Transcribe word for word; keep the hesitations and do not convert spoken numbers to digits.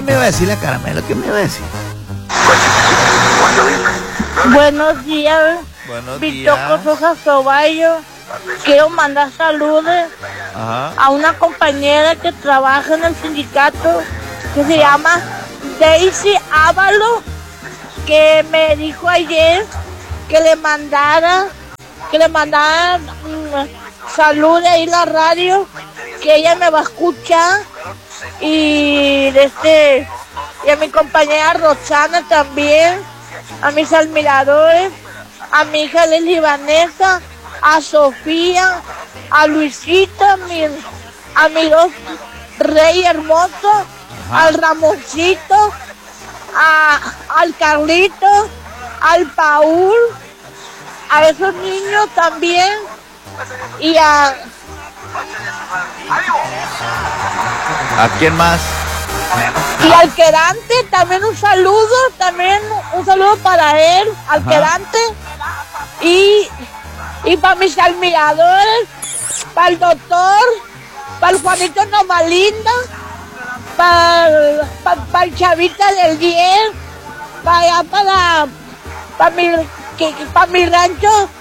me iba a decir la Caramelo? ¿Qué me iba a decir? Buenos días, Buenos Víctor días. Rojas Toballo. Quiero mandar saludos Ajá. a una compañera que trabaja en el sindicato que se llama Daisy Ávalo, que me dijo ayer que le mandara, que le mandara mm, saludos ahí en la radio, que ella me va a escuchar, y de este y a mi compañera Roxana también, a mis admiradores, a mi hija Leslie Vanessa, a Sofía, a Luisito, a mi, a mi dos Rey Hermoso, Ajá. al Ramoncito, a, al Carlito, al Paul, a esos niños también, y a, ¿A quién más? y al Quedante también un saludo, también un saludo para él, al Ajá. Quedante, y, y para mis admiradores, para el doctor, para el Juanito Nomalinda, para, para, para el Chavita del diez, para, para, para, mi, que, para mi rancho